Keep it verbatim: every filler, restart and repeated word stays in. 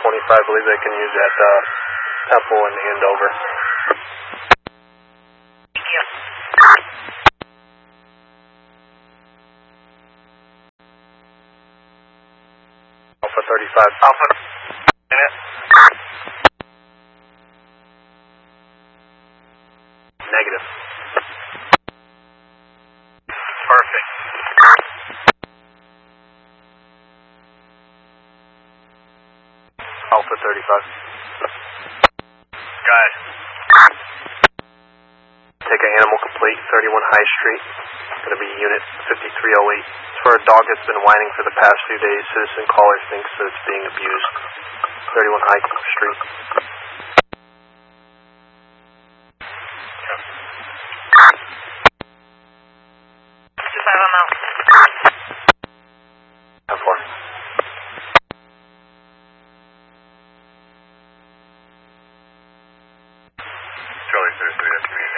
twenty-five, I believe they can use at uh, Temple and Andover. Alpha thirty-five. Alpha. Minute. Negative. Perfect. Alpha thirty-five. Good. Take an animal complete, thirty-one High Street. Going to be unit fifty-three oh eight. It's for a dog that's been whining for the past few days. Citizen caller thinks that it's being abused. thirty-one High Street.